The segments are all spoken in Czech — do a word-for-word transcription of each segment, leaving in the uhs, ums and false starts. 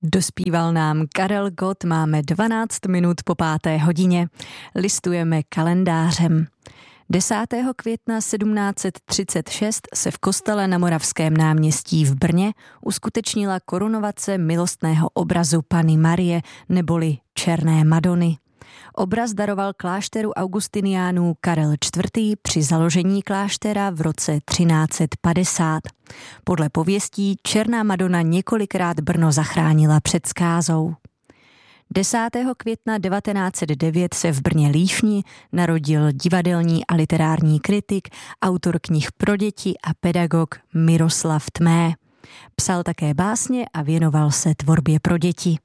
Dospíval nám Karel Gott, máme dvanáct minut po páté hodině. Listujeme kalendářem. desátého května sedmnáct set třicet šest se v kostele na Moravském náměstí v Brně uskutečnila korunovace milostného obrazu Panny Marie neboli Černé Madony. Obraz daroval klášteru augustiniánů Karel čtvrtý. při založení kláštera v roce třináct set padesát. Podle pověstí Černá Madona několikrát Brno zachránila před zkázou. desátého května devatenáct set devět se v Brně Líšni narodil divadelní a literární kritik, autor knih pro děti a pedagog Miroslav Tmé. Psal také básně a věnoval se tvorbě pro děti.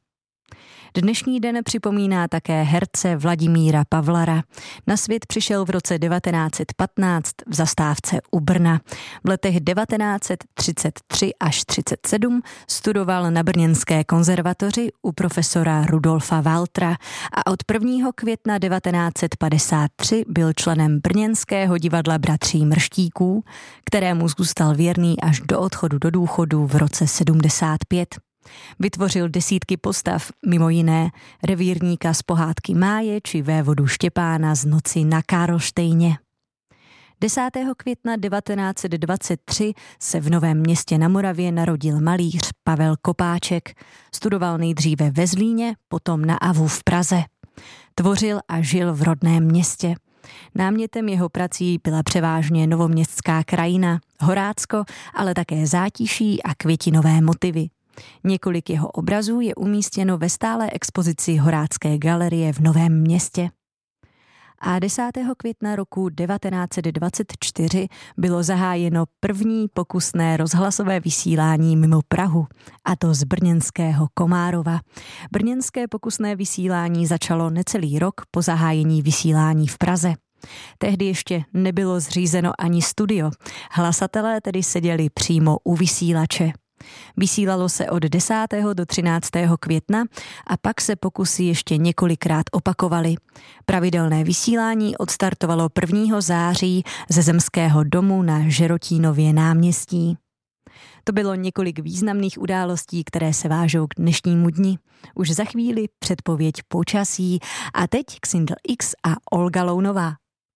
Dnešní den připomíná také herce Vladimíra Pavlara. Na svět přišel v roce devatenáct set patnáct v zastávce u Brna. V letech devatenáct set třicet tři až třicet sedm studoval na Brněnské konzervatoři u profesora Rudolfa Waltra a od prvního května devatenáct set padesát tři byl členem Brněnského divadla Bratří Mrštíků, kterému zůstal věrný až do odchodu do důchodu v roce sedmdesát pět. Vytvořil desítky postav, mimo jiné revírníka z pohádky Máje či vévodu Štěpána z Noci na Karlštejně. desátého května devatenáct set dvacet tři se v Novém Městě na Moravě narodil malíř Pavel Kopáček. Studoval nejdříve ve Zlíně, potom na A V U v Praze. Tvořil a žil v rodném městě. Námětem jeho prací byla převážně novoměstská krajina, Horácko, ale také zátiší a květinové motivy. Několik jeho obrazů je umístěno ve stálé expozici Horácké galerie v Novém Městě. A desátého května roku devatenáct set dvacet čtyři bylo zahájeno první pokusné rozhlasové vysílání mimo Prahu, a to z brněnského Komárova. Brněnské pokusné vysílání začalo necelý rok po zahájení vysílání v Praze. Tehdy ještě nebylo zřízeno ani studio. Hlasatelé tedy seděli přímo u vysílače. Vysílalo se od desátého do třináctého května a pak se pokusy ještě několikrát opakovaly. Pravidelné vysílání odstartovalo prvního září ze Zemského domu na Žerotínově náměstí. To bylo několik významných událostí, které se vážou k dnešnímu dni. Už za chvíli předpověď počasí a teď Xindl X a Olga Lounová.